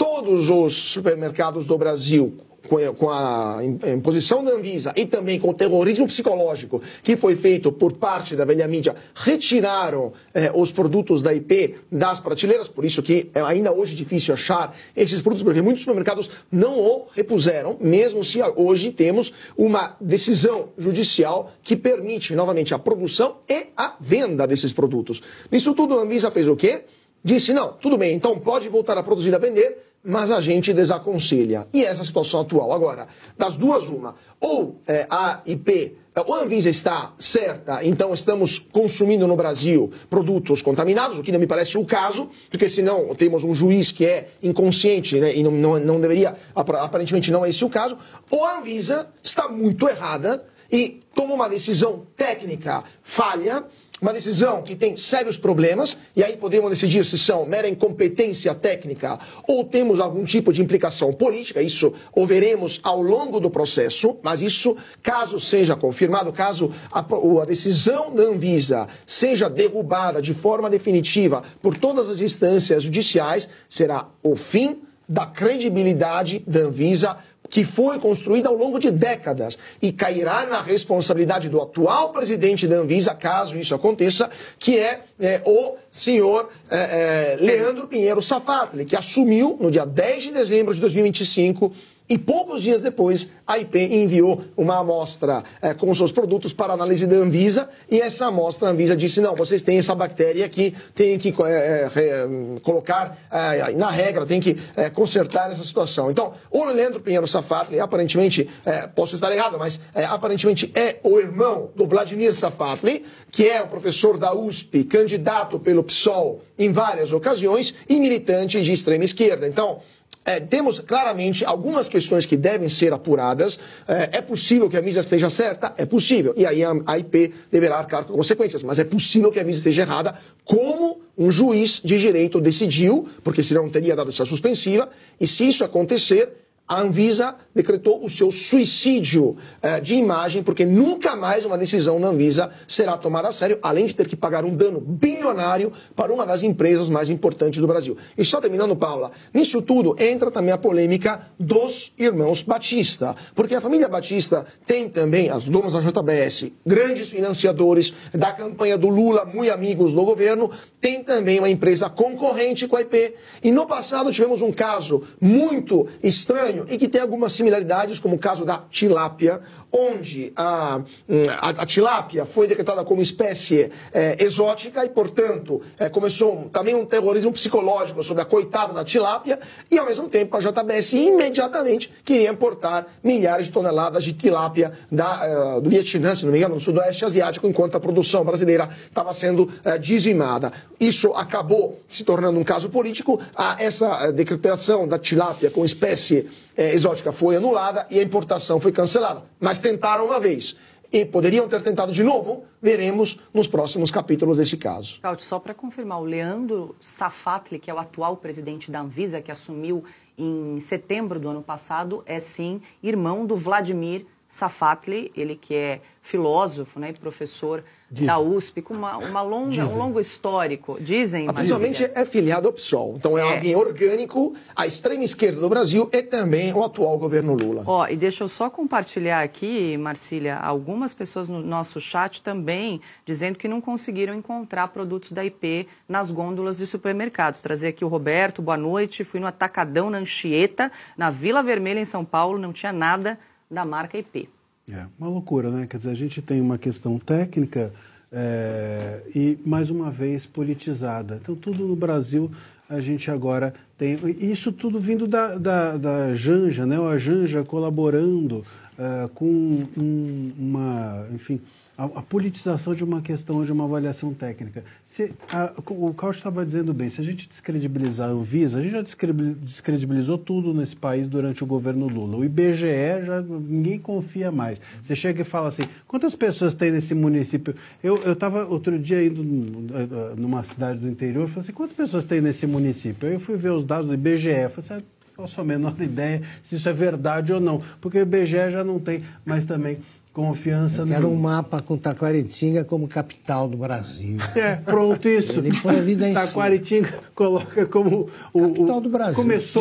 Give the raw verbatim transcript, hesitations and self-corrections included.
todos os supermercados do Brasil, com a imposição da Anvisa e também com o terrorismo psicológico que foi feito por parte da velha mídia, retiraram eh, os produtos da I P das prateleiras, por isso que é ainda hoje difícil achar esses produtos, porque muitos supermercados não o repuseram, mesmo se hoje temos uma decisão judicial que permite novamente a produção e a venda desses produtos. Nisso tudo a Anvisa fez o quê? Disse, não, tudo bem, então pode voltar a produzir e a vender, mas a gente desaconselha. E essa é a situação atual. Agora, das duas, uma. Ou é, a I P, ou a Anvisa está certa, então estamos consumindo no Brasil produtos contaminados, o que não me parece o caso, porque senão temos um juiz que é inconsciente, né, e não, não, não deveria, aparentemente não é esse o caso, ou a Anvisa está muito errada e toma uma decisão técnica falha, uma decisão que tem sérios problemas, e aí podemos decidir se são mera incompetência técnica ou temos algum tipo de implicação política, isso o veremos ao longo do processo, mas isso, caso seja confirmado, caso a, a decisão da Anvisa seja derrubada de forma definitiva por todas as instâncias judiciais, será o fim da credibilidade da Anvisa, que foi construída ao longo de décadas e cairá na responsabilidade do atual presidente da Anvisa, caso isso aconteça, que é, é o senhor é, é, Leandro Pinheiro Safatli, que assumiu no dia dez de dezembro de dois mil e vinte e cinco e poucos dias depois a I P enviou uma amostra é, com os seus produtos para análise da Anvisa e essa amostra a Anvisa disse, não, vocês têm essa bactéria aqui, tem que é, é, colocar é, na regra, tem que é, consertar essa situação. Então, o Leandro Pinheiro Safatli, aparentemente, é, posso estar errado, mas é, aparentemente é o irmão do Vladimir Safatli, que é o professor da U S P, candidato pelo P SOL em várias ocasiões e militante de extrema esquerda. Então, É, temos claramente algumas questões que devem ser apuradas. É, é possível que a Anvisa esteja certa? É possível. E aí a, a I P deverá arcar com consequências. Mas é possível que a Anvisa esteja errada, como um juiz de direito decidiu, porque senão não teria dado essa suspensiva. E se isso acontecer, a Anvisa decretou o seu suicídio eh, de imagem, porque nunca mais uma decisão da Anvisa será tomada a sério, além de ter que pagar um dano bilionário para uma das empresas mais importantes do Brasil. E só terminando, Paula, nisso tudo entra também a polêmica dos irmãos Batista, porque a família Batista tem também, as donas da J B S, grandes financiadores da campanha do Lula, muito amigos do governo, tem também uma empresa concorrente com a I P. E no passado tivemos um caso muito estranho, e que tem algumas similaridades, como o caso da tilápia, onde a, a, a tilápia foi decretada como espécie é, exótica e, portanto, é, começou um, também um terrorismo psicológico sobre a coitada da tilápia e, ao mesmo tempo, a J B S imediatamente queria importar milhares de toneladas de tilápia da, uh, do Vietnã, se não me engano, do Sudoeste Asiático, enquanto a produção brasileira estava sendo uh, dizimada. Isso acabou se tornando um caso político. A, essa uh, decretação da tilápia como espécie É, exótica foi anulada e a importação foi cancelada. Mas tentaram uma vez. E poderiam ter tentado de novo, veremos nos próximos capítulos desse caso. Claudio, só para confirmar, o Leandro Safatli, que é o atual presidente da Anvisa, que assumiu em setembro do ano passado, é sim irmão do Vladimir Safatli, ele que é filósofo, né, e professor Dizem. da U S P, com uma, uma longa, um longo histórico. Dizem, mas... Principalmente é filiado ao P SOL, então é, é alguém orgânico à extrema esquerda do Brasil e também o atual governo Lula. Ó, e deixa eu só compartilhar aqui, Marcília, algumas pessoas no nosso chat também dizendo que não conseguiram encontrar produtos da I P nas gôndolas de supermercados. Trazer aqui o Roberto, boa noite, fui no Atacadão, na Anchieta, na Vila Vermelha, em São Paulo, não tinha nada da marca I P. É uma loucura, né? Quer dizer, a gente tem uma questão técnica é, e, mais uma vez, politizada. Então, tudo no Brasil, a gente agora tem... Isso tudo vindo da, da, da Janja, né? A Janja colaborando uh, com um, uma... Enfim, a, a politização de uma questão, de uma avaliação técnica. Se, a, o Carlos estava dizendo bem, se a gente descredibilizar a Anvisa, a gente já descredibilizou tudo nesse país durante o governo Lula. O I B G E, já ninguém confia mais. Você chega e fala assim, quantas pessoas tem nesse município? Eu estava outro dia indo numa cidade do interior, falei assim, quantas pessoas tem nesse município? Aí eu fui ver os dados do I B G E, falei assim, não faço a menor ideia se isso é verdade ou não, porque o I B G E já não tem, mas também... confiança Eu quero no... um mapa com Taquaritinga como capital do Brasil. É, pronto, isso. Ele põe a vida em Taquaritinga coloca como o, capital do Brasil. Começou